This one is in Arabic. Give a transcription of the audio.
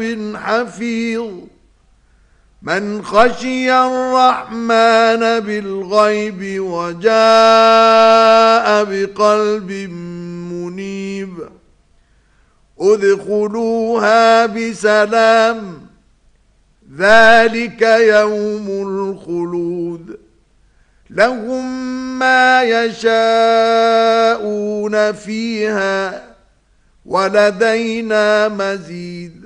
حفيظ من خشي الرحمن بالغيب وجاء بقلب منيب ادخلوها بسلام ذلك يوم الخلود لهم ما يشاءون فيها ولدينا مزيد